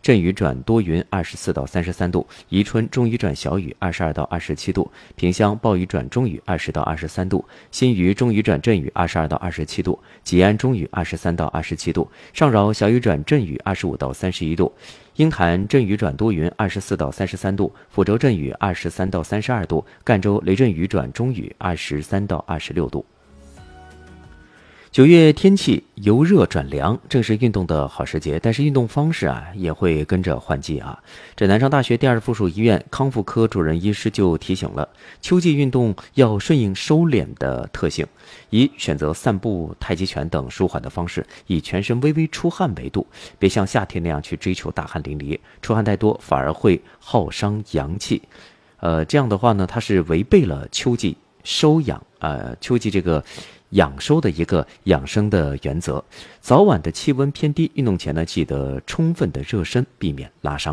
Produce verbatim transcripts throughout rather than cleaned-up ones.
阵雨转多云，二十四到三十三度；宜春中雨转小雨，二十二到二十七度；萍乡暴雨转中雨，二十到二十三度；新余中雨转阵雨，二十二到二十七度；吉安中雨，二十三到二十七度；上饶小雨转阵雨，二十五到三十一度；鹰潭阵雨转多云，二十四到三十三度；抚州阵雨，二十三到三十二度；赣州雷阵雨转中雨，二十三到二十六度。九月天气由热转凉，正是运动的好时节，但是运动方式啊也会跟着换季啊。这南昌大学第二附属医院康复科主任医师就提醒了，秋季运动要顺应收敛的特性，宜选择散步、太极拳等舒缓的方式，以全身微微出汗为度，别像夏天那样去追求大汗淋漓，出汗太多反而会耗伤阳气。呃，这样的话呢，它是违背了秋季收养呃秋季这个养收的一个养生的原则。早晚的气温偏低，运动前呢记得充分的热身，避免拉伤。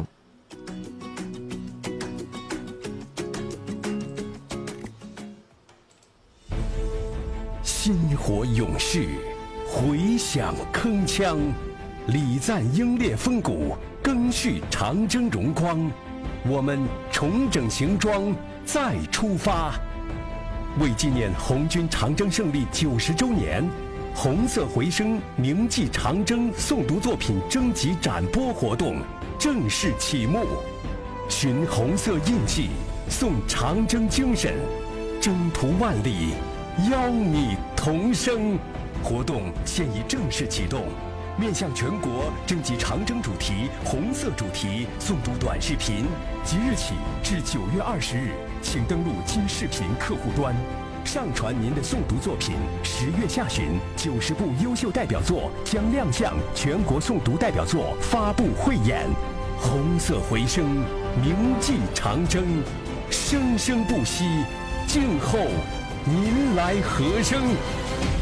薪火勇士，回响铿锵，礼赞英烈风骨，更续长征荣光。我们重整行装，再出发。为纪念红军长征胜利九十周年，红色回声铭记长征诵读作品征集展播活动正式启幕。寻红色印记，颂长征精神，征途万里，邀你同声。活动现已正式启动，面向全国征集长征主题、红色主题诵读短视频，即日起至九月二十日，请登录今视频客户端，上传您的诵读作品。十月下旬，九十部优秀代表作将亮相全国诵读代表作发布汇演。红色回声，铭记长征，生生不息，静候您来和声。